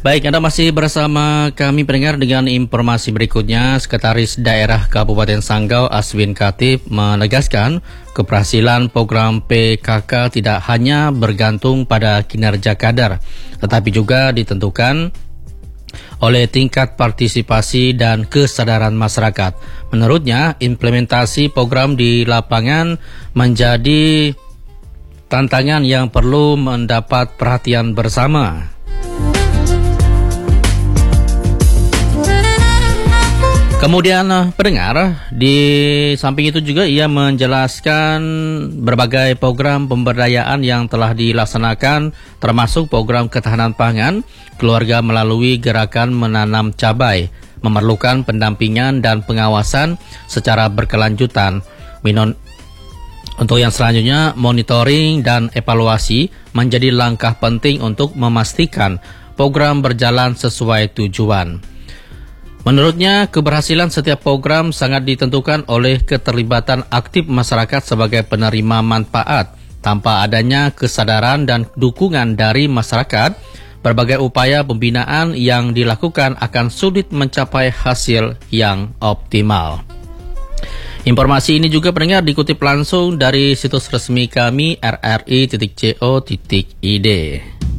Baik, Anda masih bersama kami pendengar dengan informasi berikutnya. Sekretaris Daerah Kabupaten Sanggau Aswin Khatib menegaskan keberhasilan program PKK tidak hanya bergantung pada kinerja kader, tetapi juga ditentukan oleh tingkat partisipasi dan kesadaran masyarakat. Menurutnya, implementasi program di lapangan menjadi tantangan yang perlu mendapat perhatian bersama. Kemudian pendengar, di samping itu juga ia menjelaskan berbagai program pemberdayaan yang telah dilaksanakan, termasuk program ketahanan pangan keluarga melalui gerakan menanam cabai, memerlukan pendampingan dan pengawasan secara berkelanjutan. Untuk yang selanjutnya, monitoring dan evaluasi menjadi langkah penting untuk memastikan program berjalan sesuai tujuan. Menurutnya, keberhasilan setiap program sangat ditentukan oleh keterlibatan aktif masyarakat sebagai penerima manfaat. Tanpa adanya kesadaran dan dukungan dari masyarakat, berbagai upaya pembinaan yang dilakukan akan sulit mencapai hasil yang optimal. Informasi ini juga pendengar dikutip langsung dari situs resmi kami rri.co.id.